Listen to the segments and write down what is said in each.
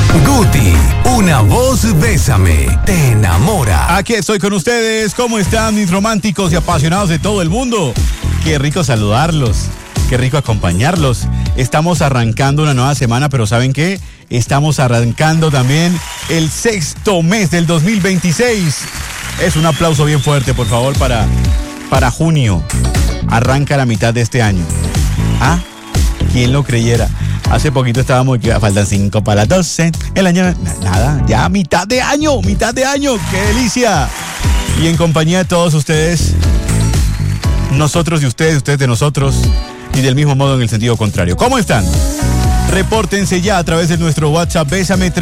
Guti, una voz bésame, te enamora. Aquí estoy con ustedes. ¿Cómo están mis románticos y apasionados de todo el mundo? Qué rico saludarlos, qué rico acompañarlos. Estamos arrancando una nueva semana, pero ¿saben qué? Estamos arrancando también el sexto mes del 2026. Es un aplauso bien fuerte, por favor, para junio. Arranca la mitad de este año. ¿Ah? ¿Quién lo creyera? Hace poquito estábamos, faltan 5 para las 12. El año, nada, ya mitad de año, ¡qué delicia! Y en compañía de todos ustedes, nosotros y ustedes de nosotros, y del mismo modo en el sentido contrario. ¿Cómo están? Repórtense ya a través de nuestro WhatsApp Bésame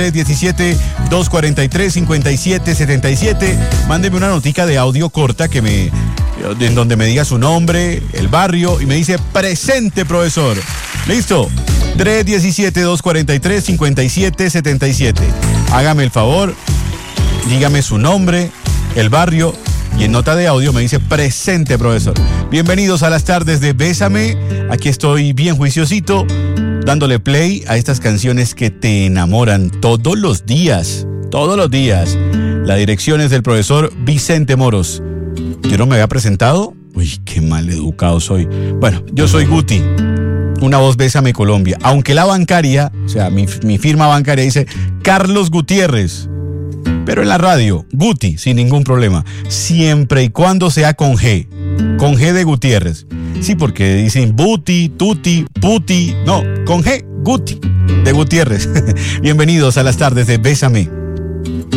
317-243-5777. Mándenme una notica de audio corta en donde me diga su nombre, el barrio y me dice presente, profesor. ¿Listo? 317-243-5777. Hágame el favor, dígame su nombre, el barrio y en nota de audio me dice presente, profesor. Bienvenidos a las tardes de Bésame. Aquí estoy bien juiciosito, dándole play a estas canciones que te enamoran todos los días. La dirección es del profesor Vicente Moros. Yo no me había presentado. Uy, qué mal educado soy. Bueno, yo soy Guti, una voz Bésame Colombia. Aunque la bancaria, o sea, mi firma bancaria dice Carlos Gutiérrez. Pero en la radio, Guti, sin ningún problema. Siempre y cuando sea con G. Con G de Gutiérrez. Sí, porque dicen Buti, Tuti, Puti. No, con G, Guti, de Gutiérrez. Bienvenidos a las tardes de Bésame.